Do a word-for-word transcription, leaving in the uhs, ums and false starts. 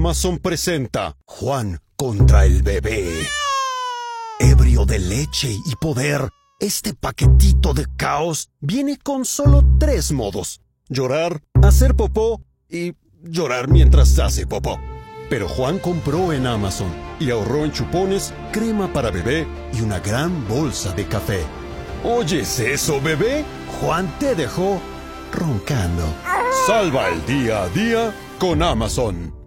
Amazon presenta Juan contra el bebé. Ebrio de leche y poder, este paquetito de caos viene con solo tres modos: llorar, hacer popó y llorar mientras hace popó. Pero Juan compró en Amazon y ahorró en chupones, crema para bebé y una gran bolsa de café. ¿Oyes eso, bebé? Juan te dejó roncando. Salva el día a día con Amazon.